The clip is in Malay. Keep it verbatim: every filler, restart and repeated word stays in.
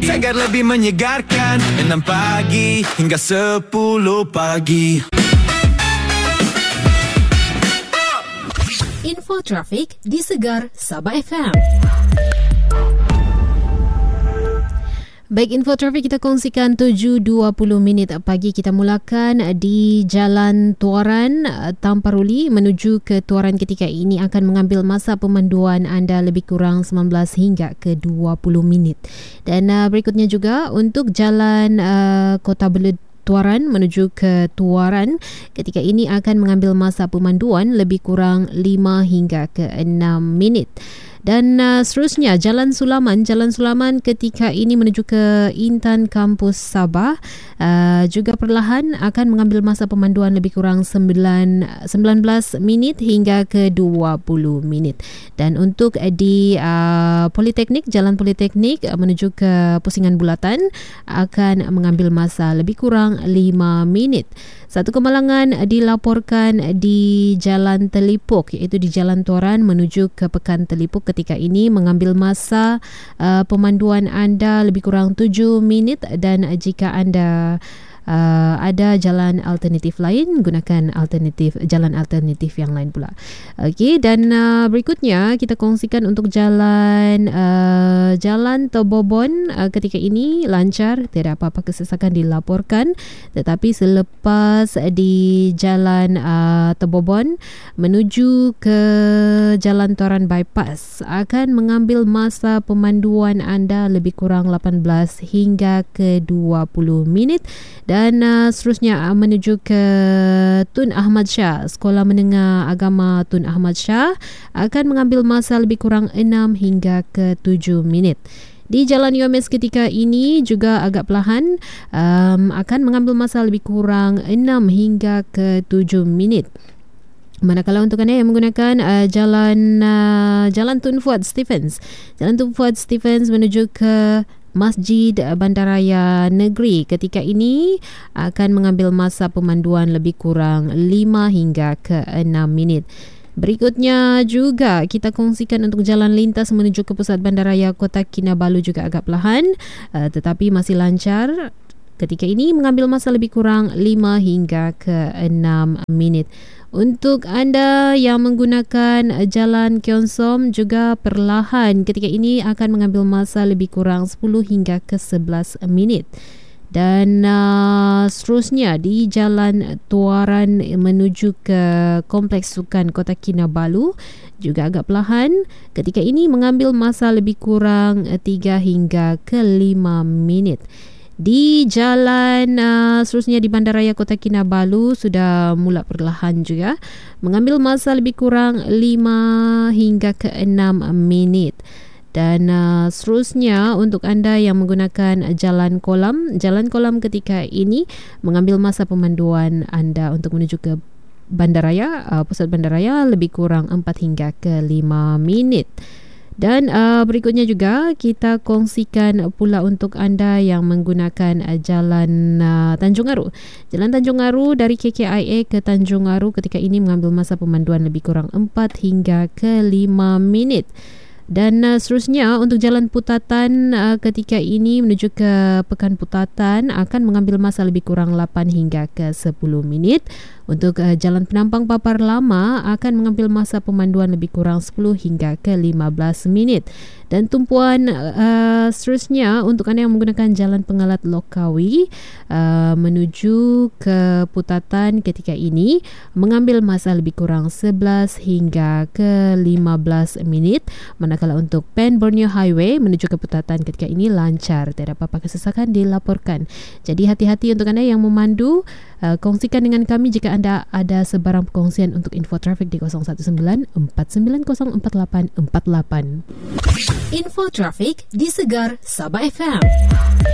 Segar lebih menyegarkan, enam pagi hingga sepuluh pagi. Info trafik di Segar Sabah F M. Baik, info trafik kita kongsikan tujuh dua puluh minit pagi. Kita mulakan di Jalan Tuaran Tamparuli menuju ke Tuaran ketika ini akan mengambil masa pemanduan anda lebih kurang sembilan belas hingga ke dua puluh minit. Dan uh, berikutnya juga untuk Jalan uh, Kota Belud Tuaran menuju ke Tuaran ketika ini akan mengambil masa pemanduan lebih kurang lima hingga ke enam minit. Dan uh, seterusnya Jalan Sulaman Jalan Sulaman ketika ini menuju ke Intan Kampus Sabah uh, juga perlahan akan mengambil masa pemanduan lebih kurang sembilan belas minit hingga ke dua puluh minit. Dan untuk uh, di uh, Politeknik Jalan Politeknik uh, menuju ke Pusingan Bulatan akan mengambil masa lebih kurang lima minit. Satu kemalangan dilaporkan di Jalan Telipuk iaitu di Jalan Tuaran menuju ke Pekan Telipuk ketika ini mengambil masa uh, pemanduan anda lebih kurang tujuh minit. Dan jika anda Uh, ada jalan alternatif lain, gunakan alternatif jalan alternatif yang lain pula. Okey, dan uh, berikutnya kita kongsikan untuk jalan uh, Jalan Tebobon uh, ketika ini lancar, tidak apa-apa kesesakan dilaporkan. Tetapi selepas di Jalan uh, Tebobon menuju ke Jalan Tuaran Bypass akan mengambil masa pemanduan anda lebih kurang lapan belas hingga ke dua puluh minit. Dan uh, seterusnya uh, menuju ke Tun Ahmad Shah, Sekolah Menengah Agama Tun Ahmad Shah akan mengambil masa lebih kurang enam hingga ke tujuh minit. Di Jalan U M S ketika ini juga agak perlahan um, akan mengambil masa lebih kurang enam hingga ke tujuh minit. Manakala untuk anda yang menggunakan uh, jalan uh, Jalan Tun Fuad Stephens, Jalan Tun Fuad Stephens menuju ke Masjid Bandaraya Negeri ketika ini akan mengambil masa pemanduan lebih kurang lima hingga ke enam minit. Berikutnya juga kita kongsikan untuk jalan lintas menuju ke pusat bandaraya Kota Kinabalu juga agak perlahan uh, tetapi masih lancar. Ketika ini mengambil masa lebih kurang lima hingga ke enam minit. Untuk anda yang menggunakan Jalan Kionsom juga perlahan ketika ini akan mengambil masa lebih kurang sepuluh hingga ke sebelas minit. Dan uh, seterusnya di Jalan Tuaran menuju ke Kompleks Sukan Kota Kinabalu juga agak perlahan ketika ini mengambil masa lebih kurang tiga hingga ke lima minit. Di jalan uh, seterusnya di Bandaraya Kota Kinabalu sudah mula perlahan juga mengambil masa lebih kurang lima hingga ke enam minit. Dan uh, seterusnya untuk anda yang menggunakan Jalan Kolam, Jalan Kolam ketika ini mengambil masa pemanduan anda untuk menuju ke Bandaraya, uh, pusat Bandaraya lebih kurang empat hingga ke lima minit. Dan uh, berikutnya juga kita kongsikan pula untuk anda yang menggunakan uh, Jalan uh, Tanjung Aru. Jalan Tanjung Aru dari K K I A ke Tanjung Aru ketika ini mengambil masa pemanduan lebih kurang empat hingga ke lima minit. Dan uh, seterusnya untuk Jalan Putatan uh, ketika ini menuju ke Pekan Putatan akan mengambil masa lebih kurang lapan hingga ke sepuluh minit. Untuk uh, Jalan Penampang Papar Lama akan mengambil masa pemanduan lebih kurang sepuluh hingga ke lima belas minit. Dan tumpuan uh, seterusnya untuk anda yang menggunakan Jalan Pengalat Lokawi uh, menuju ke Putatan ketika ini mengambil masa lebih kurang sebelas hingga ke lima belas minit. Manakala untuk Pen Borneo Highway menuju ke Putatan ketika ini lancar, tidak apa-apa kesesakan dilaporkan. Jadi hati-hati untuk anda yang memandu. Uh, kongsikan dengan kami jika anda ada sebarang perkongsian untuk info trafik di kosong satu sembilan empat sembilan kosong empat lapan empat lapan. Info trafik di Segar Sabah F M.